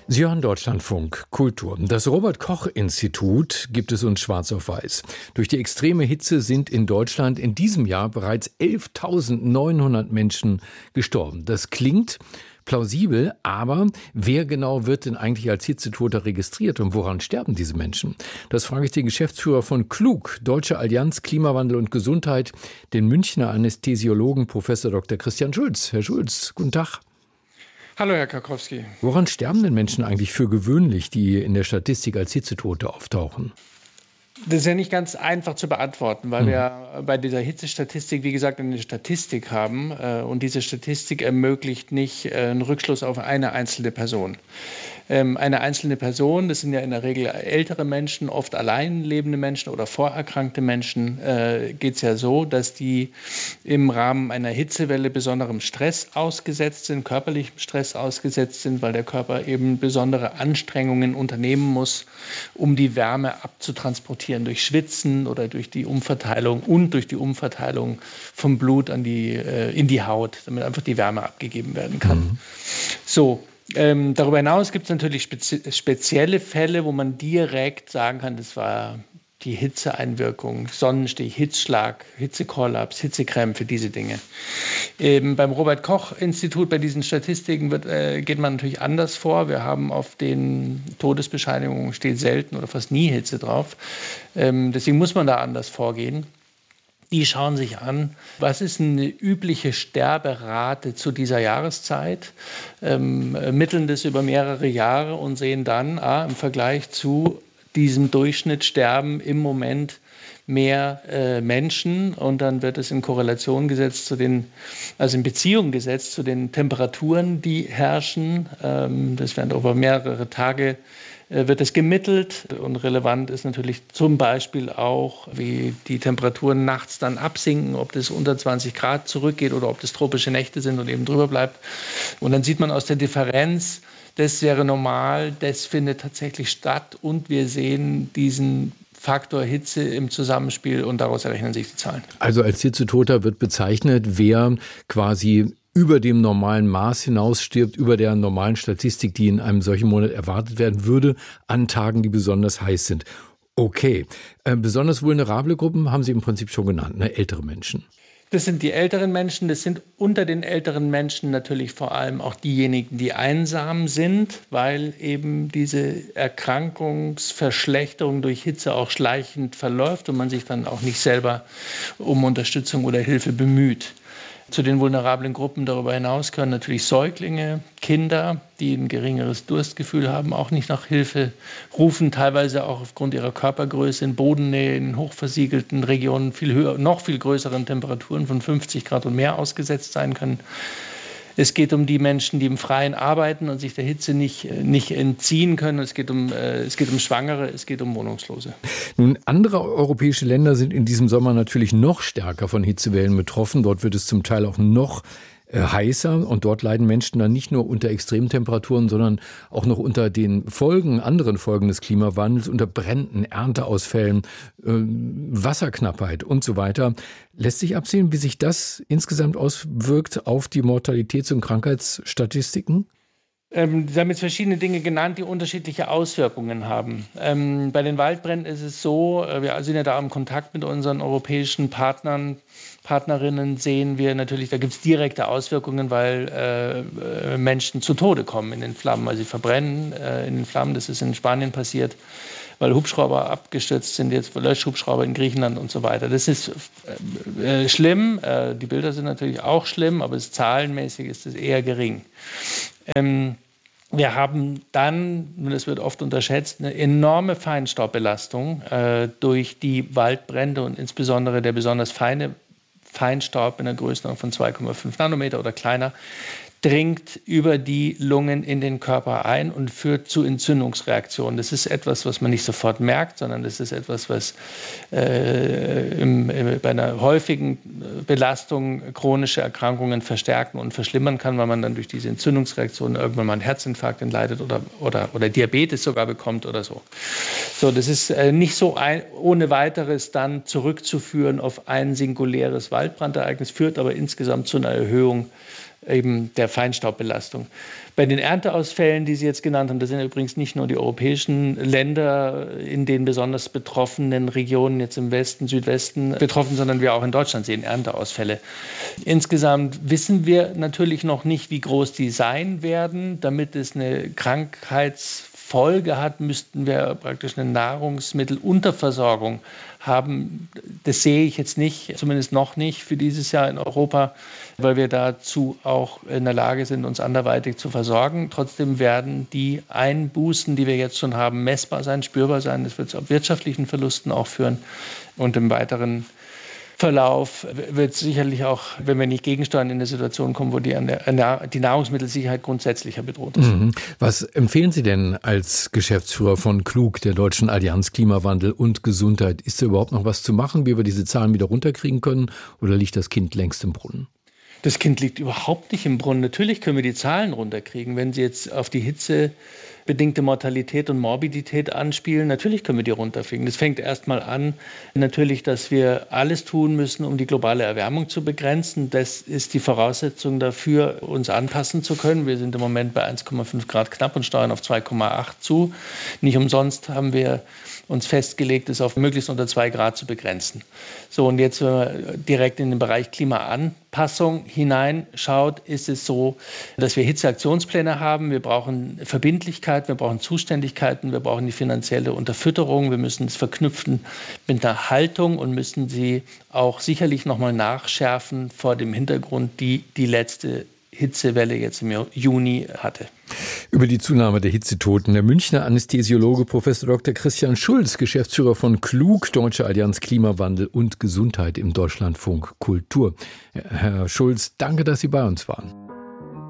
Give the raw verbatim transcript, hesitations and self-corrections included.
Sie hören Deutschlandfunk Kultur. Das Robert-Koch-Institut gibt es uns schwarz auf weiß. Durch die extreme Hitze sind in Deutschland in diesem Jahr bereits elftausendneunhundert Menschen gestorben. Das klingt plausibel, aber wer genau wird denn eigentlich als Hitzetoter registriert und woran sterben diese Menschen? Das frage ich den Geschäftsführer von KLUG, Deutsche Allianz Klimawandel und Gesundheit, den Münchner Anästhesiologen Professor Doktor Christian Schulz. Herr Schulz, guten Tag. Hallo, Herr Karkowski. Woran sterben denn Menschen eigentlich für gewöhnlich, die in der Statistik als Hitzetote auftauchen? Das ist ja nicht ganz einfach zu beantworten, weil mhm. wir bei dieser Hitzestatistik, wie gesagt, eine Statistik haben. Äh, und diese Statistik ermöglicht nicht äh, einen Rückschluss auf eine einzelne Person. Ähm, eine einzelne Person, das sind ja in der Regel ältere Menschen, oft allein lebende Menschen oder vorerkrankte Menschen, äh, geht es ja so, dass die im Rahmen einer Hitzewelle besonderem Stress ausgesetzt sind, körperlichem Stress ausgesetzt sind, weil der Körper eben besondere Anstrengungen unternehmen muss, um die Wärme abzutransportieren durch Schwitzen oder durch die Umverteilung und durch die Umverteilung vom Blut an die, äh, in die Haut, damit einfach die Wärme abgegeben werden kann. Mhm. So. Ähm, darüber hinaus gibt es natürlich spezi- spezielle Fälle, wo man direkt sagen kann, das war die Hitzeeinwirkung, Sonnenstich, Hitzschlag, Hitzekollaps, Hitzekrämpfe, diese Dinge. Ähm, beim Robert-Koch-Institut, bei diesen Statistiken wird, äh, geht man natürlich anders vor. Wir haben auf den Todesbescheinigungen steht selten oder fast nie Hitze drauf. Ähm, deswegen muss man da anders vorgehen. Die schauen sich an, was ist eine übliche Sterberate zu dieser Jahreszeit, ähm, ermitteln das über mehrere Jahre und sehen dann, ah, im Vergleich zu diesem Durchschnitt sterben im Moment mehr äh, Menschen, und dann wird es in Korrelation gesetzt zu den, also in Beziehung gesetzt zu den Temperaturen, die herrschen. Ähm, das werden über mehrere Tage wird es gemittelt, und relevant ist natürlich zum Beispiel auch, wie die Temperaturen nachts dann absinken, ob das unter zwanzig Grad zurückgeht oder ob das tropische Nächte sind und eben drüber bleibt. Und dann sieht man aus der Differenz, das wäre normal, das findet tatsächlich statt, und wir sehen diesen Faktor Hitze im Zusammenspiel, und daraus errechnen sich die Zahlen. Also als Hitzetoter wird bezeichnet, wer quasi über dem normalen Maß hinaus stirbt, über der normalen Statistik, die in einem solchen Monat erwartet werden würde, an Tagen, die besonders heiß sind. Okay, äh, besonders vulnerable Gruppen haben Sie im Prinzip schon genannt, ne? Ältere Menschen. Das sind die älteren Menschen, das sind unter den älteren Menschen natürlich vor allem auch diejenigen, die einsam sind, weil eben diese Erkrankungsverschlechterung durch Hitze auch schleichend verläuft und man sich dann auch nicht selber um Unterstützung oder Hilfe bemüht. Zu den vulnerablen Gruppen darüber hinaus gehören natürlich Säuglinge, Kinder, die ein geringeres Durstgefühl haben, auch nicht nach Hilfe rufen, teilweise auch aufgrund ihrer Körpergröße in Bodennähe, in hochversiegelten Regionen viel höher, noch viel größeren Temperaturen von fünfzig Grad und mehr ausgesetzt sein können. Es geht um die Menschen, die im Freien arbeiten und sich der Hitze nicht, nicht entziehen können. Es geht um, äh, es geht um Schwangere, es geht um Wohnungslose. Nun, andere europäische Länder sind in diesem Sommer natürlich noch stärker von Hitzewellen betroffen. Dort wird es zum Teil auch noch äh, heißer, und dort leiden Menschen dann nicht nur unter Extremtemperaturen, sondern auch noch unter den Folgen, anderen Folgen des Klimawandels, unter Bränden, Ernteausfällen, äh, Wasserknappheit und so weiter. Lässt sich absehen, wie sich das insgesamt auswirkt auf die Mortalitäts- und Krankheitsstatistiken? Ähm, Sie haben jetzt verschiedene Dinge genannt, die unterschiedliche Auswirkungen haben. Ähm, bei den Waldbränden ist es so, äh, wir sind ja da im Kontakt mit unseren europäischen Partnern, Partnerinnen, sehen wir natürlich, da gibt es direkte Auswirkungen, weil äh, Menschen zu Tode kommen in den Flammen, weil sie verbrennen äh, in den Flammen. Das ist in Spanien passiert, weil Hubschrauber abgestürzt sind, jetzt Löschhubschrauber in Griechenland und so weiter. Das ist äh, schlimm, äh, die Bilder sind natürlich auch schlimm, aber es, zahlenmäßig ist es eher gering. Ähm, wir haben dann, und das wird oft unterschätzt, eine enorme Feinstaubbelastung äh, durch die Waldbrände und insbesondere der besonders feine Feinstaub in der Größenordnung von zwei Komma fünf Nanometer oder kleiner, dringt über die Lungen in den Körper ein und führt zu Entzündungsreaktionen. Das ist etwas, was man nicht sofort merkt, sondern das ist etwas, was äh, im, im, bei einer häufigen Belastung chronische Erkrankungen verstärken und verschlimmern kann, weil man dann durch diese Entzündungsreaktionen irgendwann mal einen Herzinfarkt entleidet oder, oder, oder Diabetes sogar bekommt oder so. So, das ist äh, nicht so ein, ohne weiteres dann zurückzuführen auf ein singuläres Waldbrandereignis, führt aber insgesamt zu einer Erhöhung eben der Feinstaubbelastung. Bei den Ernteausfällen, die Sie jetzt genannt haben, das sind übrigens nicht nur die europäischen Länder in den besonders betroffenen Regionen jetzt im Westen, Südwesten betroffen, sondern wir auch in Deutschland sehen Ernteausfälle. Insgesamt wissen wir natürlich noch nicht, wie groß die sein werden. Damit es eine Krankheitsfolge hat, müssten wir praktisch eine Nahrungsmittelunterversorgung haben. Das sehe ich jetzt nicht, zumindest noch nicht für dieses Jahr in Europa, weil wir dazu auch in der Lage sind, uns anderweitig zu versorgen. Trotzdem werden die Einbußen, die wir jetzt schon haben, messbar sein, spürbar sein. Das wird zu wirtschaftlichen Verlusten auch führen. Und im weiteren Verlauf wird sicherlich auch, wenn wir nicht gegensteuern, in eine Situation kommen, wo die, die Nahrungsmittelsicherheit grundsätzlicher bedroht ist. Mhm. Was empfehlen Sie denn als Geschäftsführer von Klug, der Deutschen Allianz Klimawandel und Gesundheit? Ist da überhaupt noch was zu machen, wie wir diese Zahlen wieder runterkriegen können, oder liegt das Kind längst im Brunnen? Das Kind liegt überhaupt nicht im Brunnen. Natürlich können wir die Zahlen runterkriegen, wenn Sie jetzt auf die hitzebedingte Mortalität und Morbidität anspielen. Natürlich können wir die runterkriegen. Das fängt erstmal an, natürlich, dass wir alles tun müssen, um die globale Erwärmung zu begrenzen. Das ist die Voraussetzung dafür, uns anpassen zu können. Wir sind im Moment bei eins Komma fünf Grad knapp und steuern auf zwei Komma acht zu. Nicht umsonst haben wir uns festgelegt, es auf möglichst unter zwei Grad zu begrenzen. So, und jetzt, wenn man direkt in den Bereich Klimaanpassung hineinschaut, ist es so, dass wir Hitzeaktionspläne haben. Wir brauchen Verbindlichkeit, wir brauchen Zuständigkeiten, wir brauchen die finanzielle Unterfütterung. Wir müssen es verknüpfen mit einer Haltung und müssen sie auch sicherlich nochmal nachschärfen vor dem Hintergrund, die die letzte Hitzewelle jetzt im Juni hatte. Über die Zunahme der Hitzetoten der Münchner Anästhesiologe Professor Doktor Christian Schulz, Geschäftsführer von Klug, Deutsche Allianz Klimawandel und Gesundheit im Deutschlandfunk Kultur. Herr Schulz, danke, dass Sie bei uns waren.